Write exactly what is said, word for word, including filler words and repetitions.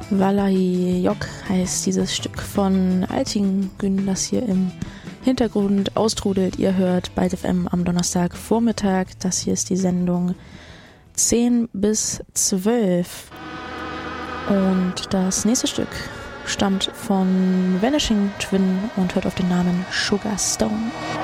Wallahi Yok heißt dieses Stück von Altingün, das hier im Hintergrund austrudelt. Ihr hört Byte F M am Donnerstagvormittag. Das hier ist die Sendung zehn bis zwölf. Und das nächste Stück stammt von Vanishing Twin und hört auf den Namen Sugar Stone.